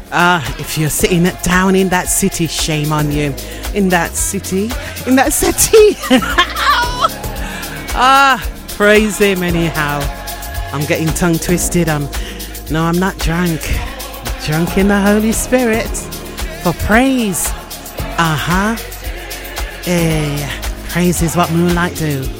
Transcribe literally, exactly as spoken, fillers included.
Ah, if you're sitting down in that city, shame on you. In that city, in that city. Ah, praise him anyhow. I'm getting tongue twisted. I'm no, I'm not drunk. I'm drunk in the Holy Spirit for praise. Uh huh. Hey, praise is what moonlight do.